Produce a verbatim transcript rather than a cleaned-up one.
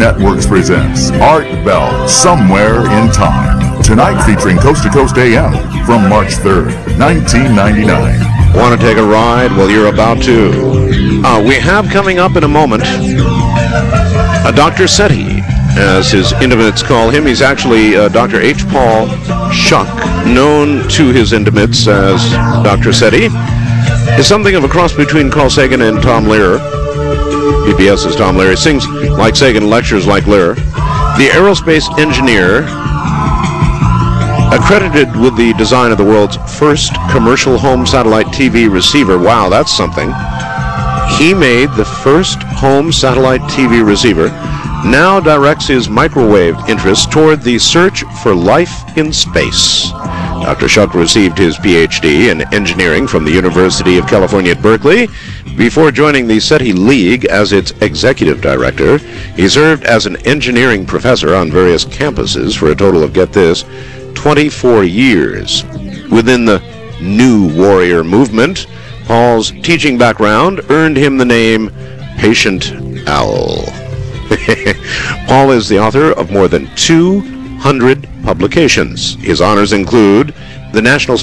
Networks presents Art Bell, Somewhere in Time. Tonight featuring Coast to Coast A M from March third, nineteen ninety-nine. Want to take a ride? Well, you're about to. Uh, we have coming up in a moment a Doctor SETI, as his intimates call him. He's actually uh, Doctor H. Paul Schuck, known to his intimates as Doctor SETI. Is something of a cross between Carl Sagan and Tom Lehrer. P B S's Tom Lehrer sings like Sagan, lectures like Lehrer. The aerospace engineer, accredited with the design of the world's first commercial home satellite T V receiver. Wow, that's something. He made the first home satellite T V receiver. Now directs his microwave interest toward the search for life in space. Doctor Schuck received his P H D in engineering from the University of California at Berkeley. Before joining the SETI League as its executive director, he served as an engineering professor on various campuses for a total of, get this, twenty-four years. Within the New Warrior movement, Paul's teaching background earned him the name Patient Owl. Paul is the author of more than two hundred publications. His honors include the National